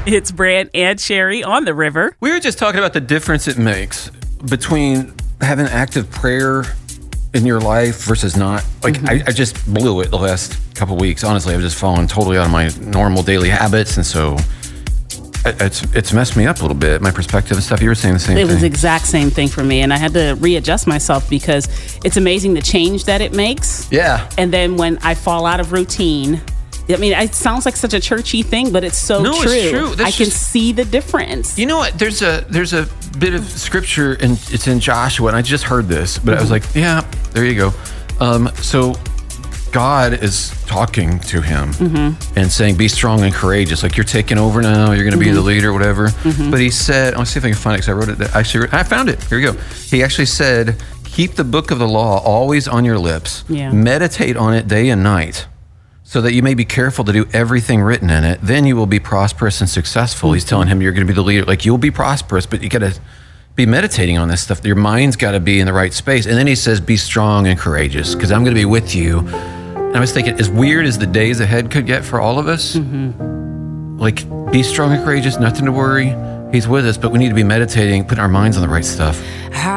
It's Brant and Sherry on the river. We were just talking about the difference it makes between having active prayer in your life versus not. Like, I just blew it the last couple of weeks. Honestly, I've just fallen totally out of my normal daily habits, and so it's messed me up a little bit, my perspective and stuff. You were saying the same thing. It was the exact same thing for me, and I had to readjust myself because it's amazing the change that it makes. Yeah. And then when I fall out of routine, I mean, it sounds like such a churchy thing, but it's so true. It's true. I can see the difference. You know what? There's a bit of scripture, and it's in Joshua, and I just heard this, but I was like, yeah, there you go. So God is talking to him and saying, be strong and courageous. Like, you're taking over now. You're going to be the leader, whatever. But he said, I'll see if I can find it because I wrote it. I found it. Here we go. He actually said, keep the book of the law always on your lips. Yeah. Meditate on it day and night, so that you may be careful to do everything written in it. Then you will be prosperous and successful. He's telling him you're going to be the leader. Like, you'll be prosperous, but you got to be meditating on this stuff. Your mind's got to be in the right space. And then he says, be strong and courageous, because I'm going to be with you. And I was thinking, as weird as the days ahead could get for all of us, like, be strong and courageous, nothing to worry. He's with us, but we need to be meditating, putting our minds on the right stuff.